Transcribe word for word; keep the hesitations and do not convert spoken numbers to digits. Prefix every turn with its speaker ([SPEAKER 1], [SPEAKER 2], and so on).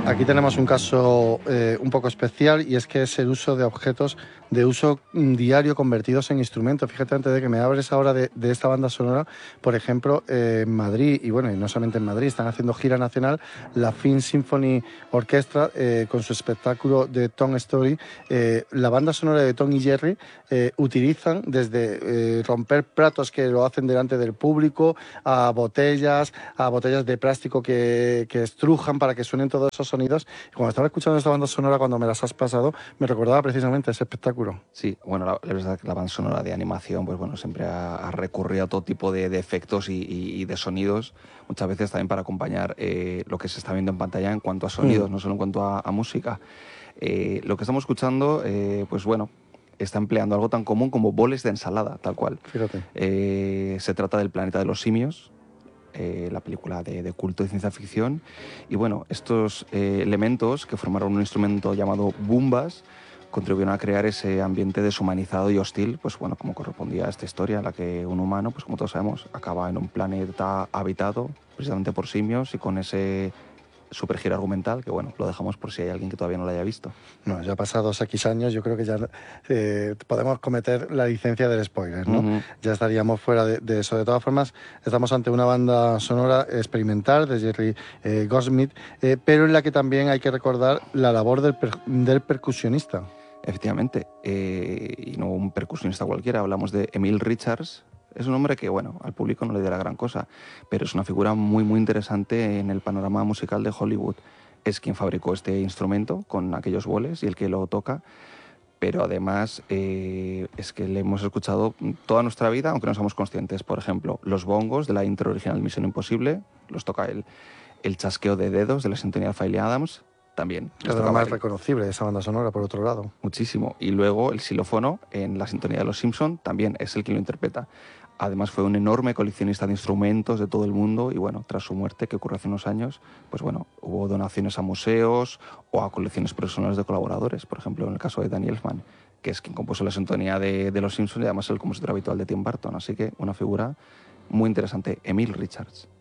[SPEAKER 1] Aquí tenemos un caso eh, un poco especial y es que es el uso de objetos de uso diario convertidos en instrumentos. Fíjate, antes de que me abres ahora de, de esta banda sonora, por ejemplo, eh, en Madrid, y bueno, y no solamente en Madrid, están haciendo gira nacional, la Film Symphony Orchestra, eh, con su espectáculo de Tom Story, eh, la banda sonora de Tom y Jerry, eh, utilizan desde eh, romper platos que lo hacen delante del público, a botellas, a botellas de plástico que, que estrujan para que suenen todos esos sonidos. Y cuando estaba escuchando esta banda sonora, cuando me las has pasado, me recordaba precisamente ese espectáculo.
[SPEAKER 2] Sí, bueno, la, la verdad es que la banda sonora de animación, pues bueno, siempre ha, ha recurrido a todo tipo de, de efectos y, y, y de sonidos, muchas veces también para acompañar eh, lo que se está viendo en pantalla en cuanto a sonidos, mm. no solo en cuanto a, a música. Eh, lo que estamos escuchando, eh, pues bueno, está empleando algo tan común como boles de ensalada, tal cual.
[SPEAKER 1] Fíjate.
[SPEAKER 2] Eh, se trata del Planeta de los Simios, eh, la película de, de culto de ciencia ficción, y bueno, estos eh, elementos que formaron un instrumento llamado bumbas contribuyeron a crear ese ambiente deshumanizado y hostil, pues bueno, como correspondía a esta historia, en la que un humano, pues como todos sabemos, acaba en un planeta habitado precisamente por simios y con ese supergiro argumental, que bueno, lo dejamos por si hay alguien que todavía no lo haya visto.
[SPEAKER 1] No, ya pasados X años, yo creo que ya eh, podemos cometer la licencia del spoiler, ¿no? Uh-huh. Ya estaríamos fuera de, de eso. De todas formas, estamos ante una banda sonora experimental de Jerry eh, Goldsmith, eh, pero en la que también hay que recordar la labor del, per, del percusionista.
[SPEAKER 2] Efectivamente, eh, y no un percusionista cualquiera, hablamos de Emil Richards. Es un hombre que, bueno, al público no le dirá gran cosa, pero es una figura muy, muy interesante en el panorama musical de Hollywood. Es quien fabricó este instrumento con aquellos boles y el que lo toca, pero además eh, es que le hemos escuchado toda nuestra vida, aunque no somos conscientes. Por ejemplo, los bongos de la intro original Misión Imposible, los toca él. El chasqueo de dedos de la sintonía de Phil Adams, también.
[SPEAKER 1] Es lo más reconocible de esa banda sonora, por otro lado.
[SPEAKER 2] Muchísimo. Y luego el xilófono en la sintonía de Los Simpson también es el que lo interpreta. Además fue un enorme coleccionista de instrumentos de todo el mundo y bueno, tras su muerte, que ocurrió hace unos años, pues bueno, hubo donaciones a museos o a colecciones personales de colaboradores. Por ejemplo, en el caso de Danny Elfman, que es quien compuso la sintonía de, de Los Simpson y además es el compositor habitual de Tim Burton. Así que una figura muy interesante, Emil Richards.